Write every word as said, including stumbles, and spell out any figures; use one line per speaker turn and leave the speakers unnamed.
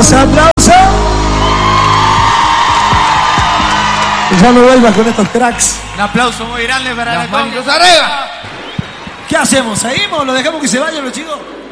aplauso, aplauso. Ya no vuelvas con estos cracks.
Un aplauso muy grande para
Las
la
manitos arriba.
¿Qué hacemos? ¿Seguimos? ¿Lo dejamos que se vayan los chicos?